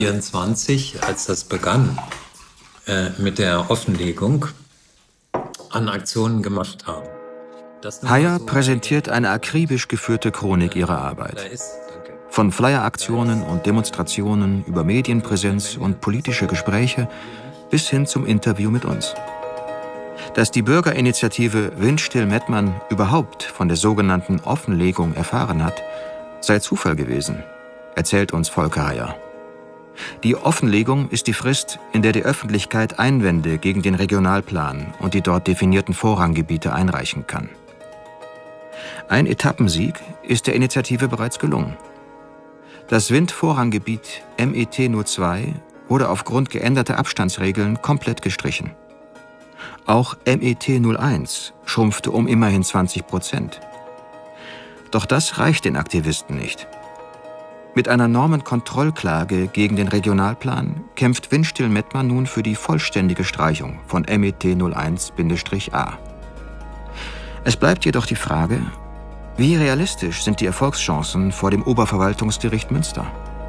1924, als das begann mit der Offenlegung, an Aktionen gemacht haben. Heyer präsentiert eine akribisch geführte Chronik ihrer Arbeit. Von Flyer-Aktionen und Demonstrationen über Medienpräsenz und politische Gespräche bis hin zum Interview mit uns. Dass die Bürgerinitiative Windstill-Mettmann überhaupt von der sogenannten Offenlegung erfahren hat, sei Zufall gewesen, erzählt uns Volker Heyer. Die Offenlegung ist die Frist, in der die Öffentlichkeit Einwände gegen den Regionalplan und die dort definierten Vorranggebiete einreichen kann. Ein Etappensieg ist der Initiative bereits gelungen. Das Windvorranggebiet MET-02 wurde aufgrund geänderter Abstandsregeln komplett gestrichen. Auch MET-01 schrumpfte um immerhin 20%. Doch das reicht den Aktivisten nicht. Mit einer Normenkontrollklage gegen den Regionalplan kämpft Windstill-Mettmann nun für die vollständige Streichung von MET-01-A. Es bleibt jedoch die Frage, wie realistisch sind die Erfolgschancen vor dem Oberverwaltungsgericht Münster?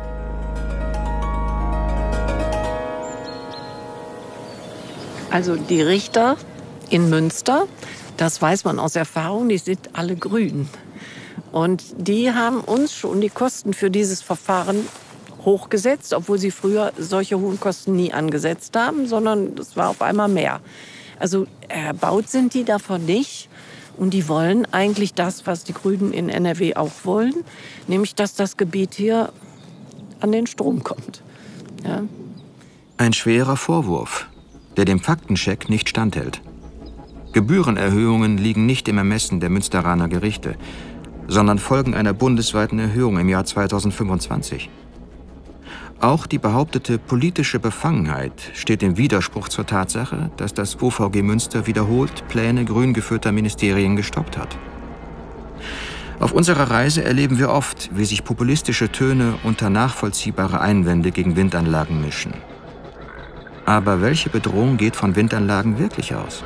Also die Richter in Münster, das weiß man aus Erfahrung, die sind alle grün. Und die haben uns schon die Kosten für dieses Verfahren hochgesetzt, obwohl sie früher solche hohen Kosten nie angesetzt haben, sondern es war auf einmal mehr. Also erbaut sind die davon nicht. Und die wollen eigentlich das, was die Grünen in NRW auch wollen, nämlich, dass das Gebiet hier an den Strom kommt. Ja. Ein schwerer Vorwurf, der dem Faktencheck nicht standhält. Gebührenerhöhungen liegen nicht im Ermessen der Münsteraner Gerichte, sondern folgen einer bundesweiten Erhöhung im Jahr 2025. Auch die behauptete politische Befangenheit steht im Widerspruch zur Tatsache, dass das OVG Münster wiederholt Pläne grün geführter Ministerien gestoppt hat. Auf unserer Reise erleben wir oft, wie sich populistische Töne unter nachvollziehbare Einwände gegen Windanlagen mischen. Aber welche Bedrohung geht von Windanlagen wirklich aus?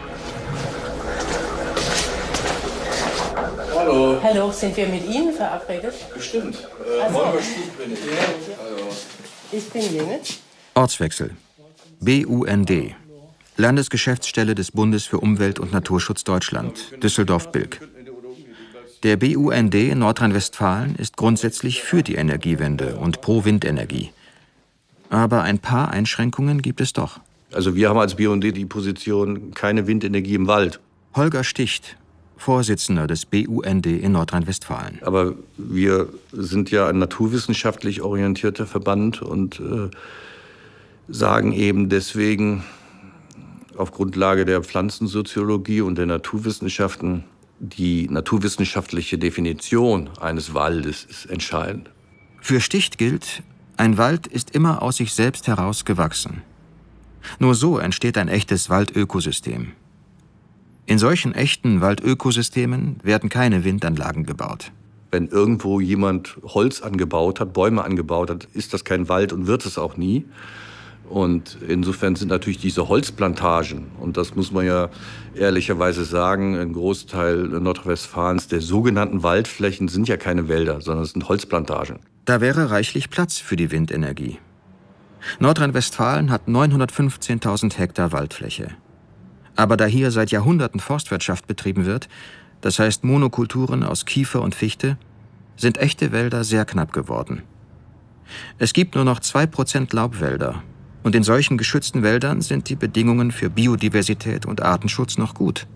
Hallo. Hallo, sind wir mit Ihnen verabredet? Bestimmt. Also. Stub bin ich. Hallo. Ich bin Jene. Ortswechsel. BUND. Landesgeschäftsstelle des Bundes für Umwelt und Naturschutz Deutschland, Düsseldorf-Bilk. Der BUND in Nordrhein-Westfalen ist grundsätzlich für die Energiewende und pro Windenergie. Aber ein paar Einschränkungen gibt es doch. Also wir haben als BUND die Position, keine Windenergie im Wald. Holger Sticht, Vorsitzender des BUND in Nordrhein-Westfalen. Aber wir sind ja ein naturwissenschaftlich orientierter Verband und sagen eben deswegen auf Grundlage der Pflanzensoziologie und der Naturwissenschaften, die naturwissenschaftliche Definition eines Waldes ist entscheidend. Für Sticht gilt, ein Wald ist immer aus sich selbst heraus gewachsen. Nur so entsteht ein echtes Waldökosystem. In solchen echten Waldökosystemen werden keine Windanlagen gebaut. Wenn irgendwo jemand Holz angebaut hat, Bäume angebaut hat, ist das kein Wald und wird es auch nie. Und insofern sind natürlich diese Holzplantagen, und das muss man ja ehrlicherweise sagen, ein Großteil Nordrhein-Westfalens der sogenannten Waldflächen sind ja keine Wälder, sondern es sind Holzplantagen. Da wäre reichlich Platz für die Windenergie. Nordrhein-Westfalen hat 915.000 Hektar Waldfläche. Aber da hier seit Jahrhunderten Forstwirtschaft betrieben wird, das heißt Monokulturen aus Kiefer und Fichte, sind echte Wälder sehr knapp geworden. Es gibt nur noch 2% Laubwälder. Und in solchen geschützten Wäldern sind die Bedingungen für Biodiversität und Artenschutz noch gut.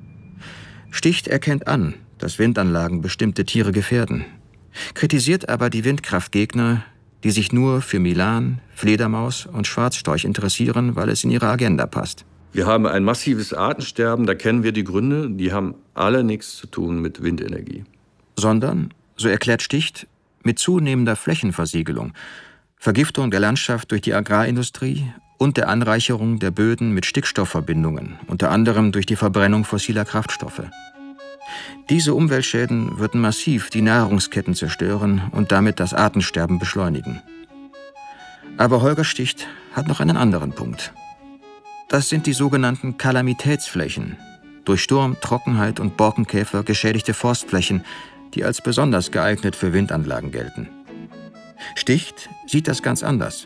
Sticht erkennt an, dass Windanlagen bestimmte Tiere gefährden, kritisiert aber die Windkraftgegner, die sich nur für Milan, Fledermaus und Schwarzstorch interessieren, weil es in ihre Agenda passt. Wir haben ein massives Artensterben, da kennen wir die Gründe, die haben alle nichts zu tun mit Windenergie. Sondern, so erklärt Sticht, mit zunehmender Flächenversiegelung, Vergiftung der Landschaft durch die Agrarindustrie und der Anreicherung der Böden mit Stickstoffverbindungen, unter anderem durch die Verbrennung fossiler Kraftstoffe. Diese Umweltschäden würden massiv die Nahrungsketten zerstören und damit das Artensterben beschleunigen. Aber Holger Sticht hat noch einen anderen Punkt. Das sind die sogenannten Kalamitätsflächen, durch Sturm, Trockenheit und Borkenkäfer geschädigte Forstflächen, die als besonders geeignet für Windanlagen gelten. Sticht sieht das ganz anders.